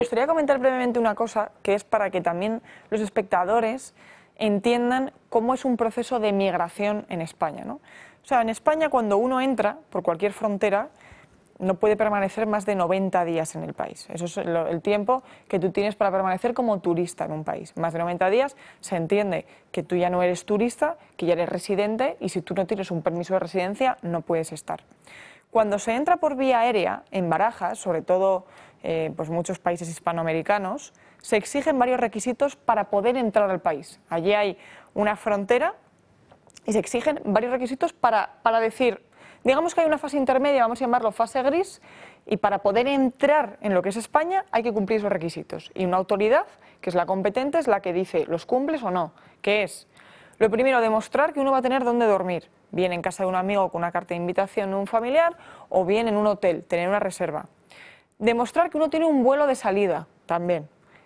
Me gustaría comentar brevemente una cosa, que es para que también los espectadores entiendan cómo es un proceso de migración en España, ¿no? O sea, en España cuando uno entra por cualquier frontera no puede permanecer más de 90 días en el país. Eso es el tiempo que tú tienes para permanecer como turista en un país. Más de 90 días se entiende que tú ya no eres turista, que ya eres residente, y si tú no tienes un permiso de residencia no puedes estar. Cuando se entra por vía aérea en Barajas, sobre todo pues muchos países hispanoamericanos, se exigen varios requisitos para poder entrar al país. Allí hay una frontera y se exigen varios requisitos para decir, digamos que hay una fase intermedia, vamos a llamarlo fase gris, y para poder entrar en lo que es España hay que cumplir esos requisitos. Y una autoridad, que es la competente, es la que dice, ¿los cumples o no? ¿Qué es? Lo primero, demostrar que uno va a tener dónde dormir, bien en casa de un amigo con una carta de invitación de un familiar, o bien en un hotel, tener una reserva. Demostrar que uno tiene un vuelo de salida también,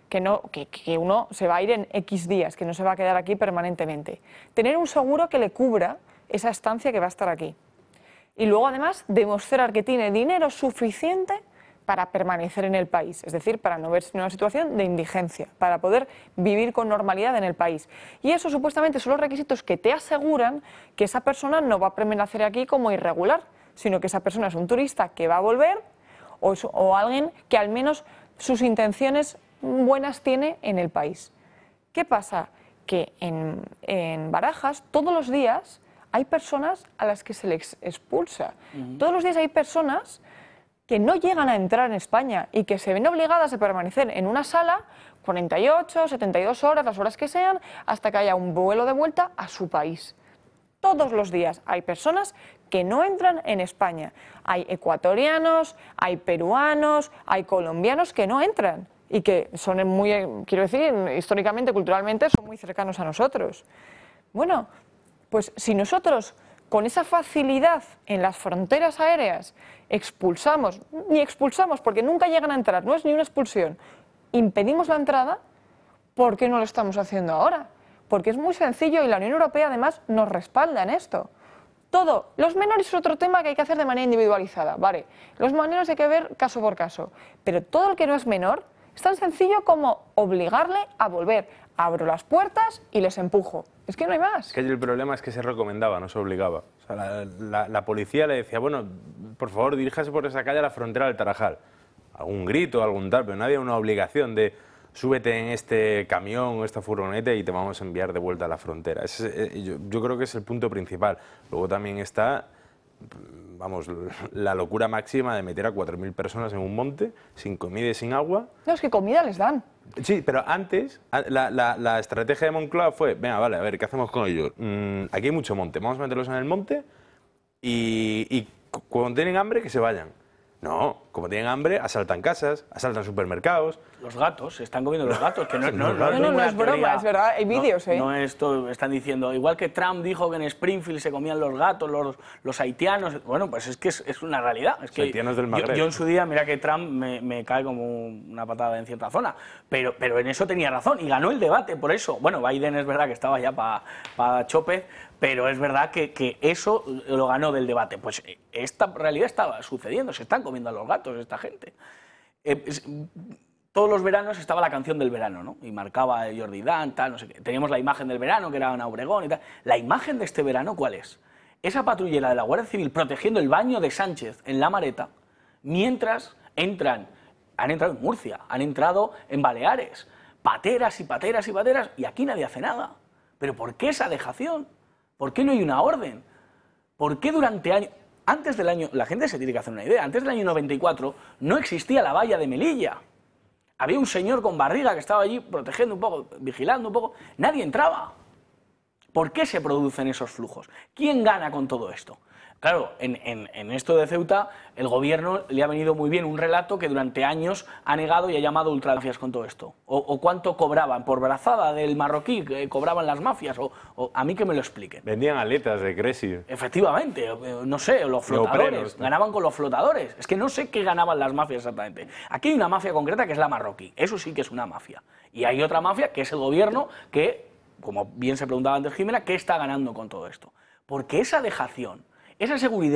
que uno se va a ir en X días, que no se va a quedar aquí permanentemente. Tener un seguro que le cubra esa estancia que va a estar aquí. Y luego además demostrar que tiene dinero suficiente para permanecer en el país, es decir, para no verse en una situación de indigencia, para poder vivir con normalidad en el país. Y eso supuestamente son los requisitos que te aseguran que esa persona no va a permanecer aquí como irregular, sino que esa persona es un turista que va a volver o alguien que al menos sus intenciones buenas tiene en el país. ¿Qué pasa? Que en Barajas todos los días hay personas a las que se les expulsa. Todos los días hay personas que no llegan a entrar en España y que se ven obligadas a permanecer en una sala 48, 72 horas, las horas que sean, hasta que haya un vuelo de vuelta a su país. Todos los días hay personas que no entran en España. Hay ecuatorianos, hay peruanos, hay colombianos que no entran y que son muy, quiero decir, históricamente, culturalmente, son muy cercanos a nosotros. Bueno, pues si nosotros con esa facilidad en las fronteras aéreas expulsamos, ni expulsamos porque nunca llegan a entrar, no es ni una expulsión, impedimos la entrada, ¿por qué no lo estamos haciendo ahora? Porque es muy sencillo y la Unión Europea además nos respalda en esto. Todo, los menores es otro tema que hay que hacer de manera individualizada, vale, los menores hay que ver caso por caso, pero todo lo que no es menor es tan sencillo como obligarle a volver. Abro las puertas y les empujo. Es que no hay más. Es que el problema es que se recomendaba, no se obligaba. O sea, la policía le decía, bueno, por favor, diríjase por esa calle a la frontera del Tarajal. Algún grito, algún tal, pero no había una obligación de súbete en este camión o esta furgoneta y te vamos a enviar de vuelta a la frontera. Yo creo que es el punto principal. Luego también está, vamos, la locura máxima de meter a 4.000 personas en un monte, sin comida y sin agua. No, es que comida les dan. Sí, pero antes la estrategia de Moncloa fue, venga, vale, a ver, ¿qué hacemos con ellos? Aquí hay mucho monte, vamos a meterlos en el monte y cuando tienen hambre que se vayan. No, como tienen hambre, asaltan casas, asaltan supermercados. Los gatos, se están comiendo los gatos, que no es broma, es verdad, hay vídeos, no esto están diciendo, igual que Trump dijo que en Springfield se comían los gatos, los haitianos, bueno, pues es que es una realidad. Es que haitianos del Magreb. Yo en su día, mira que Trump me cae como una patada en cierta zona, pero en eso tenía razón y ganó el debate por eso. Bueno, Biden es verdad que estaba ya para Chópez, pero es verdad que eso lo ganó del debate. Pues esta realidad estaba sucediendo, se están comiendo a los gatos esta gente. Todos los veranos estaba la canción del verano, ¿no? Y marcaba Jordi Dan, tal, no sé qué. Teníamos la imagen del verano, que era Ana Obregón y tal. La imagen de este verano, ¿cuál es? Esa patrullera de la Guardia Civil protegiendo el baño de Sánchez en La Mareta, mientras han entrado en Murcia, han entrado en Baleares, pateras y pateras y pateras, y aquí nadie hace nada. ¿Pero por qué esa dejación? ¿Por qué no hay una orden? ¿Por qué durante años... Antes del año... La gente se tiene que hacer una idea. Antes del año 94 no existía la valla de Melilla. Había un señor con barriga que estaba allí protegiendo un poco, vigilando un poco. Nadie entraba. ¿Por qué se producen esos flujos? ¿Quién gana con todo esto? Claro, en esto de Ceuta, el gobierno le ha venido muy bien un relato que durante años ha negado y ha llamado ultramafias con todo esto. O cuánto cobraban por brazada del marroquí, que cobraban las mafias, o a mí que me lo expliquen. Vendían aletas de Cressy. Efectivamente, no sé, los flotadores, ganaban con los flotadores. Es que no sé qué ganaban las mafias exactamente. Aquí hay una mafia concreta que es la marroquí, eso sí que es una mafia. Y hay otra mafia que es el gobierno que, como bien se preguntaba antes Jimena, ¿qué está ganando con todo esto? Porque esa dejación, esa seguridad